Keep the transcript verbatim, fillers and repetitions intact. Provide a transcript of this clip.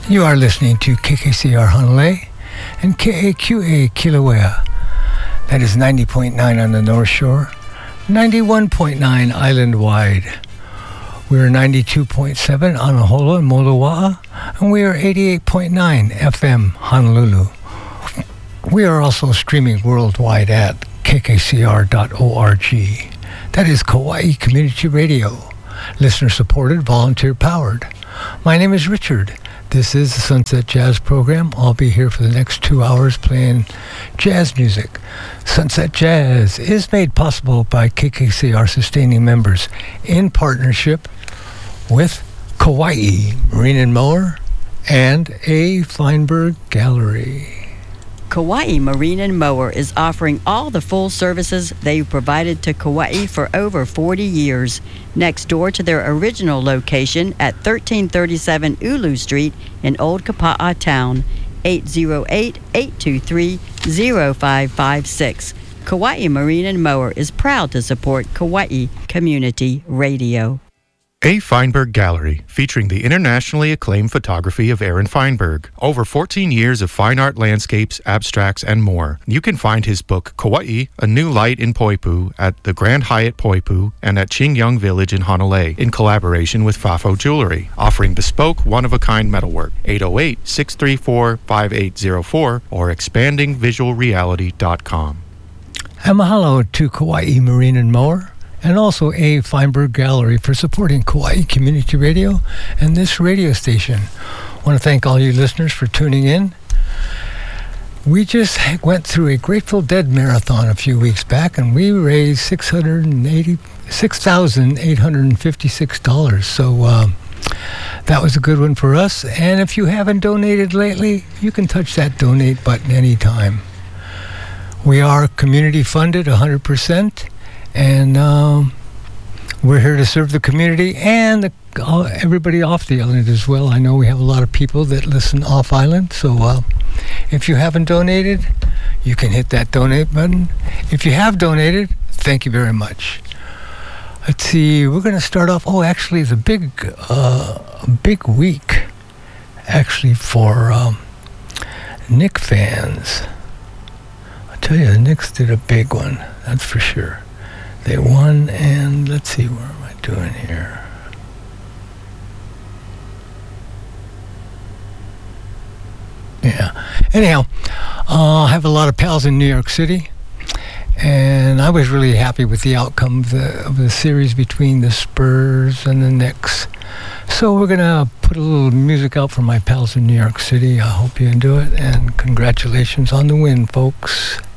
You are listening to K K C R Honolulu and K A Q A Kilauea. That is ninety point nine on the North Shore, ninety-one point nine island-wide. We are ninety-two point seven on Honolulu and Molowa'a, and we are eighty-eight point nine F M Honolulu. We are also streaming worldwide at k k c r dot org. That is Kauai Community Radio, listener-supported, volunteer-powered. My name is Richard. This is the Sunset Jazz program. I'll be here for the next two hours playing jazz music. Sunset Jazz is made possible by K K C R sustaining members in partnership with Kauai Marine and Mower and A. Feinberg Gallery. Kauai Marine and Mower is offering all the full services they've provided to Kauai for over forty years. Next door to their original location at thirteen thirty-seven Ulu Street in Old Kapa'a Town, eight zero eight, eight two three, zero five five six. Kauai Marine and Mower is proud to support Kauai Community Radio. A. Feinberg Gallery, featuring the internationally acclaimed photography of Aaron Feinberg. Over fourteen years of fine art landscapes, abstracts, and more. You can find his book, Kauai, A New Light in Poipu, at the Grand Hyatt Poipu and at Qingyang Village in Honolulu, in collaboration with Fafo Jewelry, offering bespoke, one-of-a-kind metalwork. eight oh eight, six three four, five eight zero four or expanding visual reality dot com. And mahalo to Kauai Marine and Mower, and also A. Feinberg Gallery for supporting Kauai Community Radio and this radio station. I want to thank all you listeners for tuning in. We just went through a Grateful Dead marathon a few weeks back, and we raised six hundred eighty-six thousand eight hundred fifty-six dollars. So uh, that was a good one for us. And if you haven't donated lately, you can touch that donate button anytime. We are community funded one hundred percent. And um, we're here to serve the community and the, uh, everybody off the island as well. I know we have a lot of people that listen off island. So uh, if you haven't donated, you can hit that donate button. If you have donated, thank you very much. Let's see, we're going to start off. Oh, actually, it's a big, uh, a big week, actually, for um, Knick fans. I'll tell you, the Knicks did a big one, that's for sure. They won, and let's see, what am I doing here? Yeah. Anyhow, uh, I have a lot of pals in New York City, and I was really happy with the outcome of the, of the series between the Spurs and the Knicks. So we're going to put a little music out for my pals in New York City. I hope you enjoy it, and congratulations on the win, folks.